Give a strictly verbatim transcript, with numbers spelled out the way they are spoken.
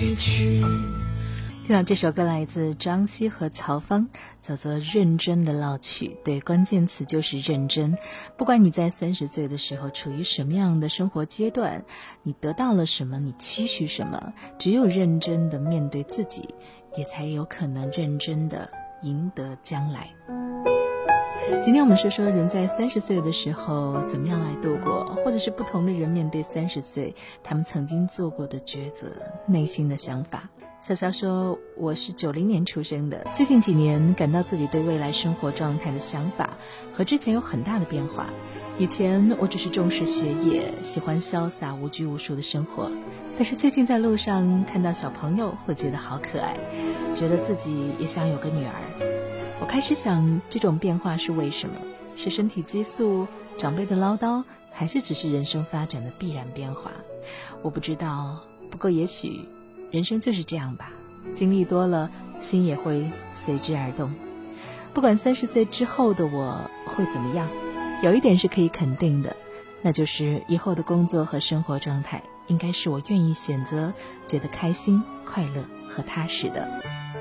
委屈。 听到这首歌来自张希和曹芳，叫做《认真的老去》。对，关键词就是认真。不管你在三十岁的时候处于什么样的生活阶段，你得到了什么，你期许什么，只有认真的面对自己，也才有可能认真的赢得将来。今天我们说说人在三十岁的时候怎么样来度过，或者是不同的人面对三十岁他们曾经做过的抉择，内心的想法。小肖说，我是九零年出生的，最近几年感到自己对未来生活状态的想法和之前有很大的变化。以前我只是重视学业，喜欢潇洒无拘无束的生活，但是最近在路上看到小朋友会觉得好可爱，觉得自己也想有个女儿。我开始想，这种变化是为什么？是身体激素、长辈的唠叨，还是只是人生发展的必然变化？我不知道，不过也许人生就是这样吧，经历多了，心也会随之而动。不管三十岁之后的我会怎么样，有一点是可以肯定的，那就是以后的工作和生活状态应该是我愿意选择，觉得开心、快乐和踏实的。